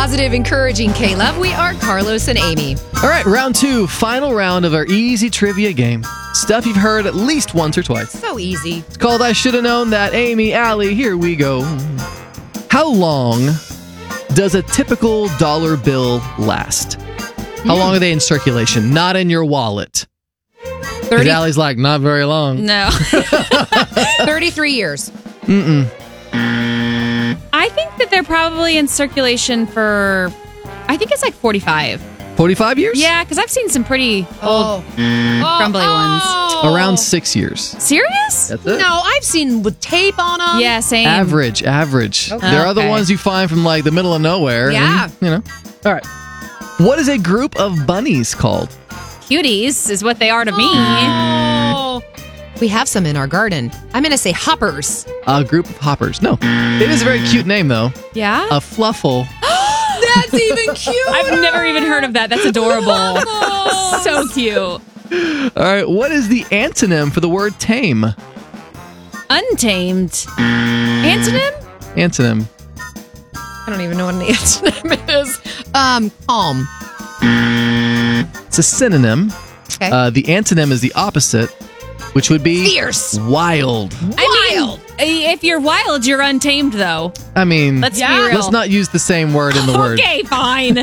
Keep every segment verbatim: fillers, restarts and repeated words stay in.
positive, encouraging K-Love. We are Carlos and Amy. All right, round two, final round of our easy trivia game. Stuff you've heard at least once or twice. So easy. It's called I Should Have Known That. Amy, Allie, here we go. How long does a typical dollar bill last? How long are they in circulation? Not in your wallet. thirty Allie's like, not very long. No. thirty-three years. Mm-mm. I think that they're probably in circulation for, I think it's like forty-five. forty-five years? Yeah, because I've seen some pretty old, Oh. crumbly ones. Around six years. Serious? That's it. No, I've seen with tape on them. Yeah, same. Average, average. Okay. There are the Okay. ones you find from like the middle of nowhere. Yeah. and, you know. All right. What is a group of bunnies called? Cuties is what they are to me. Oh. We have some in our garden. I'm going to say hoppers. A group of hoppers. No. It is a very cute name, though. Yeah? A fluffle. That's even cute. I've never even heard of that. That's adorable. So cute. All right. What is the antonym for the word tame? Untamed. Antonym? Antonym. I don't even know what an antonym is. Um, calm. It's a synonym. Okay. Uh, the antonym is the opposite, which would be Fierce. wild. Wild. I mean, if you're wild, you're untamed, though. I mean, Let's Yeah. be real. let's not use the same word in the word. Okay, fine.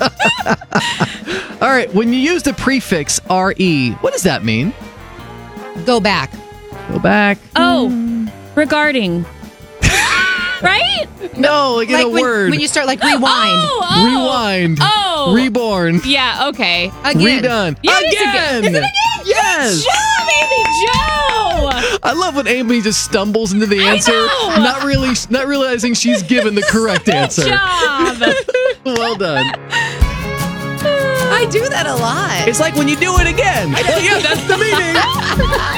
All right. When you use the prefix re, what does that mean? Go back. Go back. Oh, regarding. Right? No, like in Like a when, word. when you start like rewind. Oh, oh. Rewind. Oh. Reborn. Yeah, okay. Again. Redone. Yeah, it is again. again. Is it again? Yes. Joe, baby, Joe! I love when Amy just stumbles into the answer, know. not really, not realizing she's given the correct answer. Good job. Well done. I do that a lot. It's like when you do it again. Yeah, that's the meaning.